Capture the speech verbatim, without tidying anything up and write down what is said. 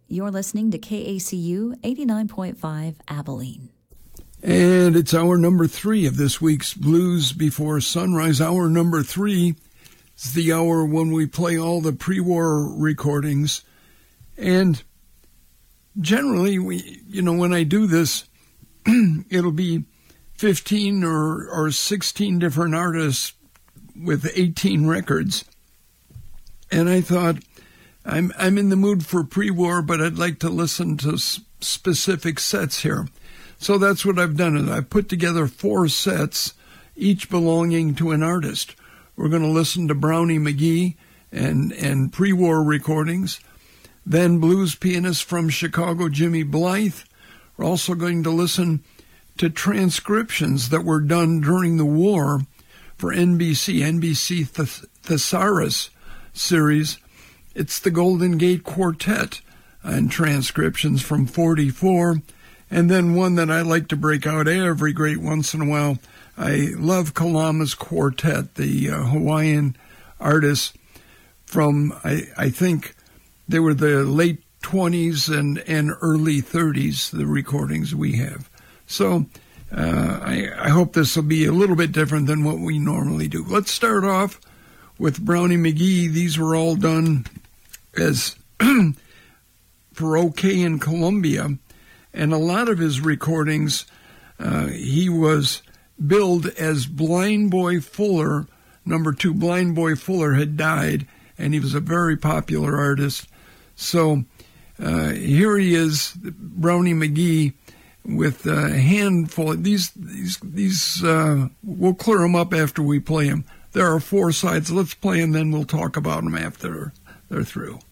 You're listening to K A C U eighty-nine point five Abilene. And it's hour number three of this week's Blues Before Sunrise. Hour number three is the hour when we play all the pre-war recordings. And generally, we, you know, when I do this, it'll be fifteen or, or sixteen different artists with eighteen records. And I thought, I'm I'm in the mood for pre-war, but I'd like to listen to s- specific sets here. So that's what I've done. Is I've put together four sets, each belonging to an artist. We're going to listen to Brownie McGhee and, and pre-war recordings. Then blues pianist from Chicago, Jimmy Blythe. We're also going to listen to transcriptions that were done during the war for N B C, N B C Th- Thesaurus series. It's the Golden Gate Quartet and transcriptions from forty-four. And then one that I like to break out every great once in a while. I love Kalama's Quartet, the uh, Hawaiian artists from, I, I think, they were the late twenties and, and early thirties, the recordings we have. So uh, I, I hope this will be a little bit different than what we normally do. Let's start off with Brownie McGhee. These were all done as for OK in Columbia, and a lot of his recordings, uh, he was billed as Blind Boy Fuller. Number two, Blind Boy Fuller had died, and he was a very popular artist. So uh, here he is, Brownie McGhee, with a handful of these. These, these uh, we'll clear them up after we play them. There are four sides. Let's play them, then we'll talk about them after they're through.